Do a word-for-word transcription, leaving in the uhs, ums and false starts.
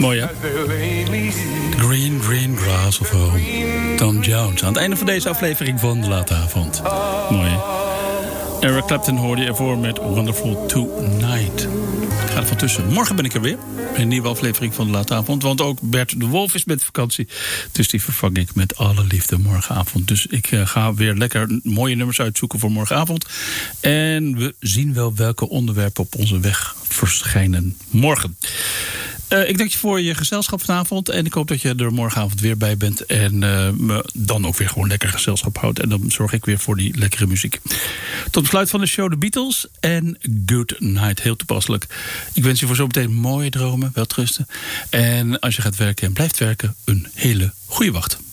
Mooi, hè? Green, green grass of home. Tom Jones. Aan het einde van deze aflevering van De Late Avond. Mooi, hè? Eric Clapton hoorde je ervoor met Wonderful Tonight. Ik ga er van tussen. Morgen ben ik er weer. Een nieuwe aflevering van De Late Avond. Want ook Bert de Wolf is met vakantie. Dus die vervang ik met alle liefde morgenavond. Dus ik uh, ga weer lekker mooie nummers uitzoeken voor morgenavond. En we zien wel welke onderwerpen op onze weg verschijnen morgen. Uh, ik dank je voor je gezelschap vanavond. En ik hoop dat je er morgenavond weer bij bent. En uh, me dan ook weer gewoon lekker gezelschap houdt. En dan zorg ik weer voor die lekkere muziek. Tot besluit van de show de Beatles en Good Night. Heel toepasselijk. Ik wens je voor zometeen mooie dromen. Welterusten. En als je gaat werken en blijft werken, een hele goede wacht.